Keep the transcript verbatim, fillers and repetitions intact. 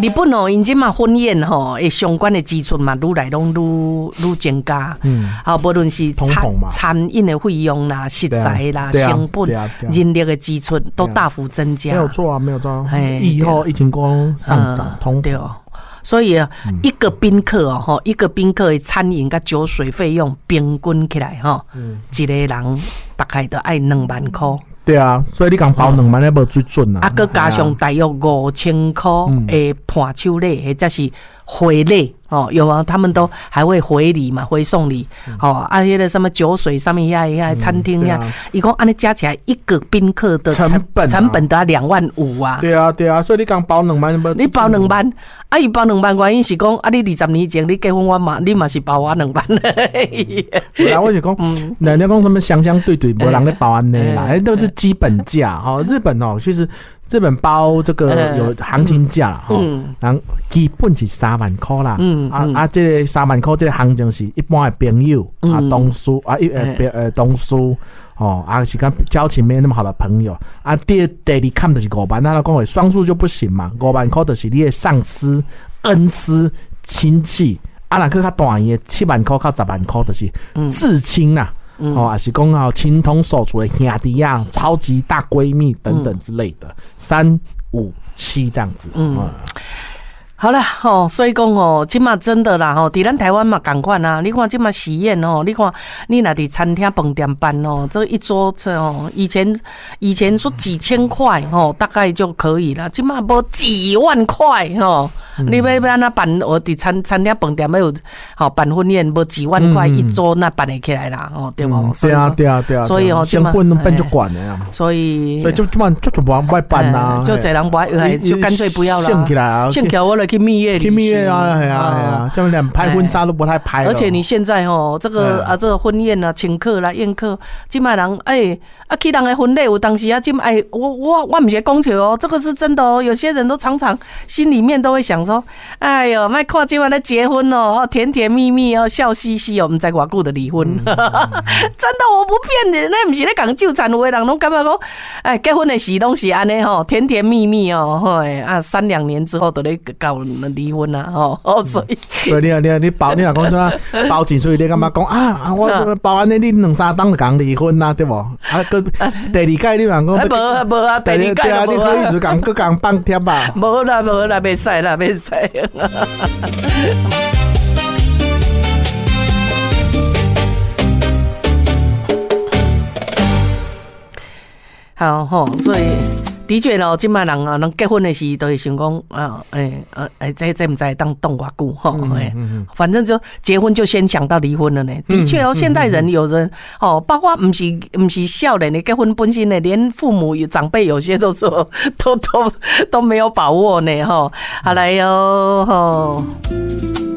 日本哦，因即嘛婚宴吼，诶，相关的支出嘛，愈来拢愈愈增加。嗯，啊，无论是餐餐饮的费用啦、食材啦、成本、人力的支出都大幅增加。 没有错啊，没有错啊。以后疫情光上涨，通对哦。所以啊，一个宾客哦，吼，一个宾客的餐饮甲酒水费用平均起来吼，一个人大概都爱两万块。 对啊，所以你讲包两万，那无水准啊。 啊，佮加上大约五千块的伴手礼，或者是回礼哦，有啊，他们都还会回礼嘛，回送礼。哦，啊，迄个什么酒水上面遐遐餐厅遐，伊讲安尼加起来一个宾客的成本成本都要两万五啊。 对啊，对啊，所以你讲包两万， 你包两万，啊，伊包两万原因是讲啊，你二十年前你结婚我嘛，你嘛是包我两万。 对啊，我是讲，人家讲什么相相对对，无人咧包安尼啦，哎，都是基本价哈。日本哦，其实日本包这个有行情价啦哈，然后基本是三万块啦。嗯啊啊，这个三万块这个行情是一般的朋友啊，同事啊，一呃呃同事哦，啊是跟交情没那么好的朋友啊。第第二看的是五万，那他讲话双数就不行嘛，五万块就是你的上司、恩师、亲戚啊，那个较大的七万块到十万块就是至亲啦。嗯、哦，还是讲好情同手足的兄弟啊，超级大闺蜜等等之类的，三五七这样子。嗯，嗯好啦，吼、哦，所以讲哦，即嘛真的啦，吼，伫咱台湾嘛同款啊。你看即嘛喜宴哦，你看你若伫餐厅饭店办哦，这一桌这哦，以前以前说几千块哦，大概就可以了。即嘛无几万块哦，嗯、你要要安那办？我伫餐餐厅饭店要有好办婚宴，无几万块一桌那办得起来啦，哦，对无、嗯？ 对啊，对啊，对啊。 所以哦， 先婚都办就管了呀。 所以所以就就就就不爱办呐， 就这人不爱，就干脆不要了。 献起来啊， 献起来我来。去蜜月， 去蜜月啊，系啊，系啊，这样连拍婚纱都不太拍了。 而且你现在哦，这个啊，这个婚宴啊，请客啦、宴客，今麦人哎啊，去人的婚礼，有当时啊，今哎，我我我不是讲笑哦，这个是真的哦。有些人都常常心里面都会想说，哎呦，麦看今晚的结婚哦，甜甜蜜蜜哦，笑嘻嘻哦，我们在偌久的离婚，真的我不骗你，那不是咧讲纠缠，有的人拢感觉讲，哎，结婚的时拢是安尼吼，甜甜蜜蜜哦，嘿啊，三两年之后都咧搞。离婚啊，吼哦，所以， 所以你你你包你若讲啥包钱，所以你干嘛讲啊？我包安尼，你两三档就讲离婚啦，对不？啊，个第二届你若讲， 无啊无啊，第二届啊，你可以是讲个讲放贴吧？ 无啦无啦，袂使啦袂使。好吼，所以。的确咯，今麦人啊，人结婚的时都会想讲啊，诶、欸，诶、欸，这这唔知当动偌久吼，诶、嗯，反正就结婚就先想到离婚了呢。的确哦，现代人有人哦，包括唔是唔是少年的结婚本身的，连父母有长辈有些都说都都都没有把握呢，吼，好来哟，吼。